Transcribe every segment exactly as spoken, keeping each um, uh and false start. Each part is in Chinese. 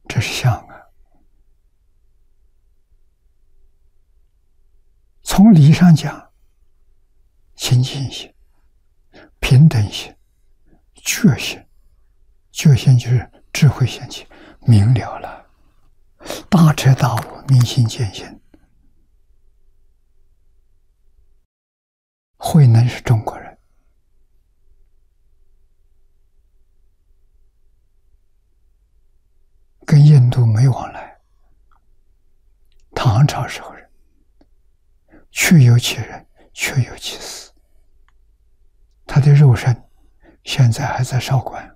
这是相啊。从理上讲，清净心、平等心、觉心，觉心就是智慧现起，明了了，大彻大悟，明心见性。慧能是中国人，跟印度没往来。唐朝时候人，确有其人，确有其事。他的肉身现在还在韶关，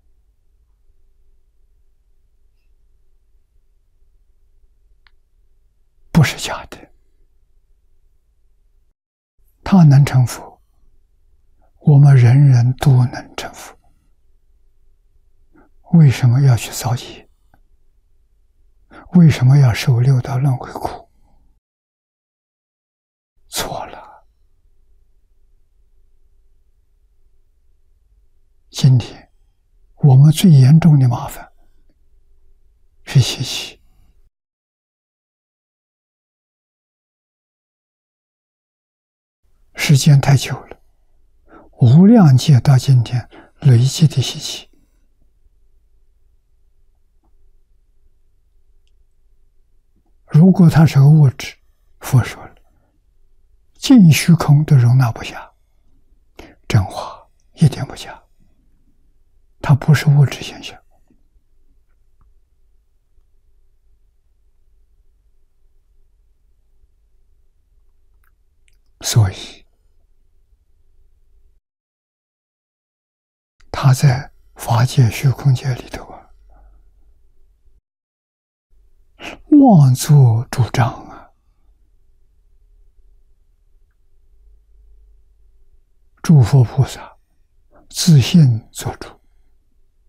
不是假的。他能成佛，我们人人都能成佛。为什么要去造业？为什么要受六道轮回苦？错了。今天我们最严重的麻烦是习气。时间太久了，无量劫到今天累积的习气，如果它是个物质，佛说了，尽虚空都容纳不下，真话一点不假，它不是物质现象。所以他在法界虚空界里头啊，妄作主张啊，诸佛菩萨自信做主。